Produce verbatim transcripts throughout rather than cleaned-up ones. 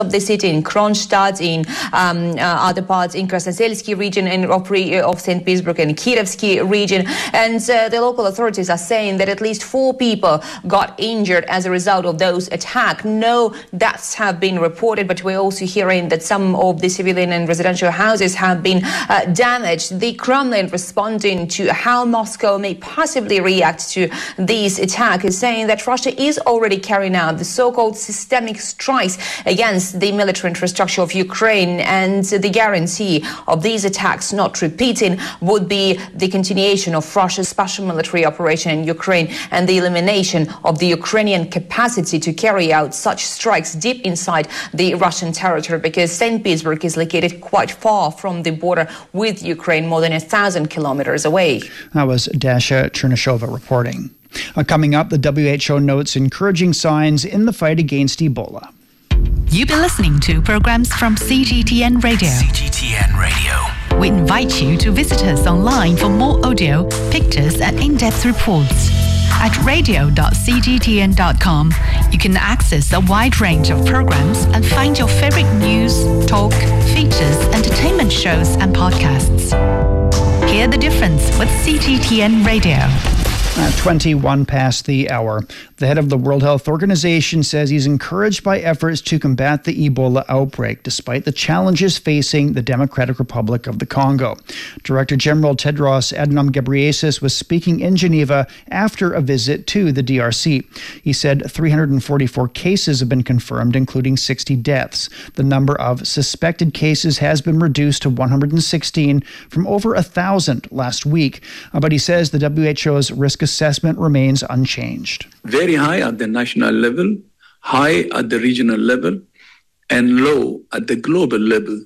of the city, in Kronstadt, in um, uh, other parts, in Krasnoselski region and of, of Saint Petersburg and Kirovsky region. And uh, the local authorities are saying that at least four people got injured as a result of those attacks. No deaths have been reported, but we're also hearing that some of the civilian and residential houses have been uh, damaged. The Kremlin, responding to how Moscow may possibly react to these attacks, is saying that Russia is already carrying out the so-called systemic strikes against the military infrastructure of Ukraine, and the guarantee of these attacks not repeating would be the continuation of Russia's special military operation in Ukraine and the elimination of the Ukrainian capacity to carry out such strikes deep inside the Russian territory, because Saint Petersburg is located quite far from the border with Ukraine, more than a thousand kilometers away. That was Dasha Chernyshova reporting. Uh, coming up, the W H O notes encouraging signs in the fight against Ebola. You've been listening to programs from C G T N Radio. C G T N Radio. We invite you to visit us online for more audio, pictures, and in-depth reports. At radio dot c g t n dot com, you can access a wide range of programs and find your favorite news, talk, features, entertainment shows, and podcasts. Hear the difference with C G T N Radio. Uh, twenty-one past the hour. The head of the World Health Organization says he's encouraged by efforts to combat the Ebola outbreak, despite the challenges facing the Democratic Republic of the Congo. Director General Tedros Adhanom Ghebreyesus was speaking in Geneva after a visit to the D R C. He said three hundred forty-four cases have been confirmed, including sixty deaths. The number of suspected cases has been reduced to one hundred sixteen from over one thousand last week. Uh, but he says the W H O's risk assessment remains unchanged. Very high at the national level, high at the regional level, and low at the global level.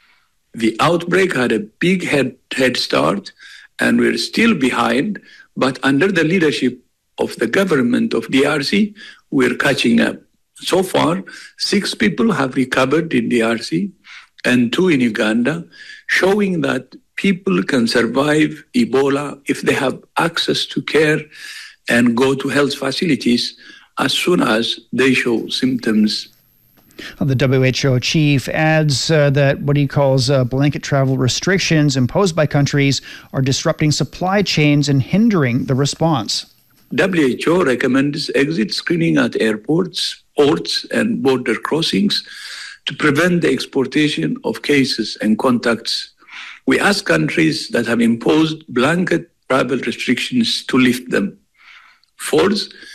The outbreak had a big head, head start, and we're still behind, but under the leadership of the government of D R C, we're catching up. So far, six people have recovered in D R C and two in Uganda, showing that people can survive Ebola if they have access to care and go to health facilities as soon as they show symptoms. The W H O chief adds uh, that what he calls uh, blanket travel restrictions imposed by countries are disrupting supply chains and hindering the response. W H O recommends exit screening at airports, ports, and border crossings to prevent the exportation of cases and contacts. We ask countries that have imposed blanket travel restrictions to lift them. Fourth,